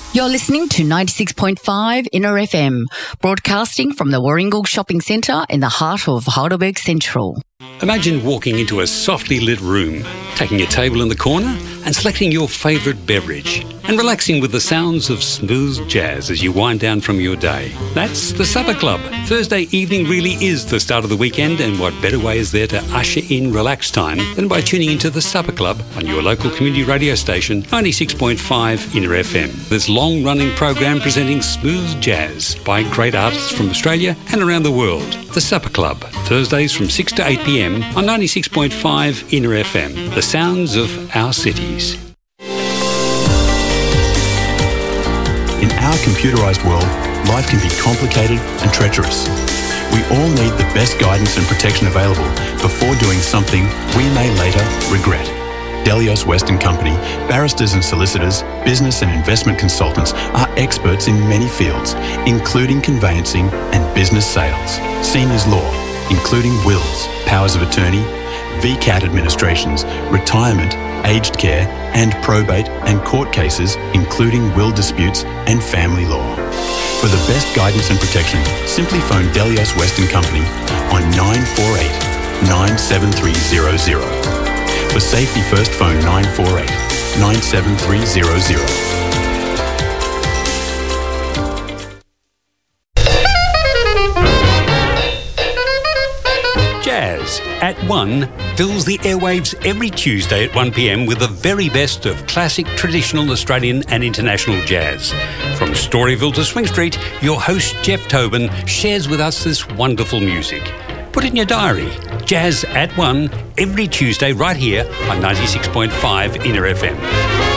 You're listening to 96.5 Inner FM, broadcasting from the Warringal Shopping Centre in the heart of Heidelberg Central. Imagine walking into a softly lit room, taking a table in the corner and selecting your favourite beverage and relaxing with the sounds of smooth jazz as you wind down from your day. That's the Supper Club. Thursday evening really is the start of the weekend, and what better way is there to usher in relaxed time than by tuning into the Supper Club on your local community radio station, 96.5 Inner FM. This long-running program presenting smooth jazz by great artists from Australia and around the world. The Supper Club, Thursdays from 6 to 8 p.m. on 96.5 Inner FM, the sounds of our cities. In our computerised world, life can be complicated and treacherous. We all need the best guidance and protection available before doing something we may later regret. Delios West & Company, barristers and solicitors, business and investment consultants are experts in many fields, including conveyancing and business sales, seniors law, including wills, powers of attorney, VCAT administrations, retirement, aged care, and probate and court cases, including will disputes and family law. For the best guidance and protection, simply phone Delios West & Company on 948 97300. For safety first, phone 948 97300. Jazz at 1 fills the airwaves every Tuesday at 1 p.m. with the very best of classic, traditional Australian and international jazz. From Storyville to Swing Street, your host Jeff Tobin shares with us this wonderful music. Put it in your diary. Jazz at 1 every Tuesday right here on 96.5 Inner FM.